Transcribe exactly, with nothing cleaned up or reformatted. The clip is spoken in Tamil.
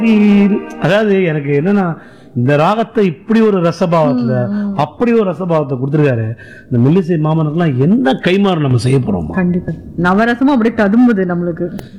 அதாவது எனக்கு என்னன்னா இந்த ராகத்தை இப்படி ஒரு ரசபாவத்துல அப்படி ஒரு ரசபாவத்தை கொடுத்துருக்காரு. இந்த மெல்லிசை மாமனுக்குலாம் என்ன கைமாறு நம்ம செய்ய போறோம். கண்டிப்பா நவரசமும் அப்படியே ததும்புது நம்மளுக்கு.